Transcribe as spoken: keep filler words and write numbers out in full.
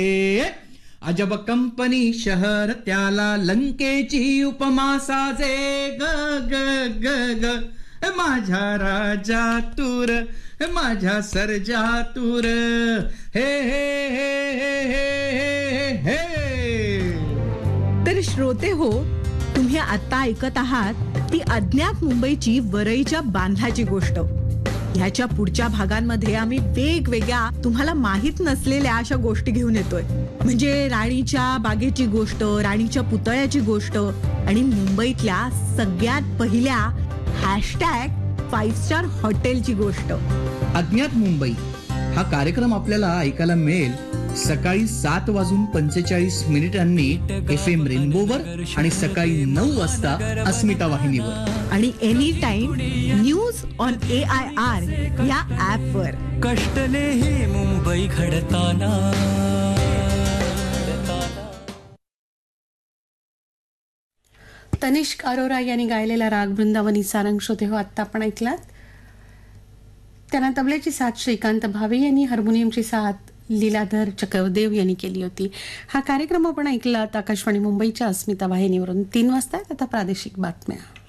अजब कंपनी शहर त्याला लंकेची उपमा साजे ग ग ग ग माझ्या राजा तूर माझ्या सर्जा तूर हे हे हे हे हे हे. तर श्रोते हो, तुम्ही आता ऐकत आहात ती अज्ञात मुंबईची वरईच्या बांधाची गोष्ट. ह्याच्या पुढच्या भागांमध्ये आम्ही वेगवेगळ्या तुम्हाला माहित नसलेल्या अशा गोष्टी घेऊन येतोय. म्हणजे राणीच्या बागेची गोष्ट, राणीच्या पुतळ्याची गोष्ट आणि मुंबईतल्या सगळ्यात पहिल्या हॅशटॅग फाईव्ह स्टार हॉटेलची गोष्ट. अज्ञात मुंबई हा कार्यक्रम आपल्याला ऐकायला मिळेल सकाळी सात वाजून पंचेचाळीस मिनिटांनी एफ एम रेनबोवर आणि सकाळी नऊ वाजता अस्मिता वाहिनीवर आणि any time news on A I R या ऍप वर. कष्टले ही मुंबई घडताना. तनिष्क अरोरा यांनी गायलेला राग वृंदावनी सारंग श्रोते हो आत्ता आपण ऐकलात. त्यांना तबल्याची साथ श्रीकांत भावे यांनी, हार्मोनियमची साथ लीलाधर चक्रदेव यांनी केली होती. हा कार्यक्रम आपण ऐकलात आकाशवाणी मुंबईच्या अस्मिता वाहिनीवरून. तीन वाजता आता प्रादेशिक बातम्या.